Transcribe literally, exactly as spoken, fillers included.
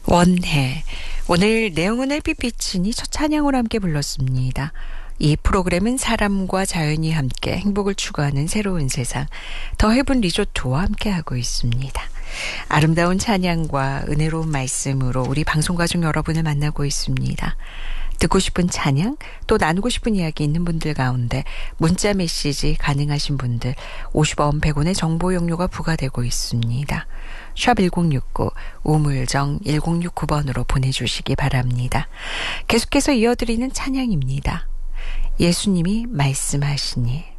원해. 오늘 내용은 햇빛비치니 첫 찬양으로 함께 불렀습니다. 이 프로그램은 사람과 자연이 함께 행복을 추구하는 새로운 세상 더 헤븐 리조트와 함께하고 있습니다. 아름다운 찬양과 은혜로운 말씀으로 우리 방송가족 여러분을 만나고 있습니다. 듣고 싶은 찬양 또 나누고 싶은 이야기 있는 분들 가운데 문자 메시지 가능하신 분들 오십 원 백 원의 정보 용료가 부과되고 있습니다. 샵 일공육구 우물정 일공육구 번으로 보내주시기 바랍니다. 계속해서 이어드리는 찬양입니다. 예수님이 말씀하시니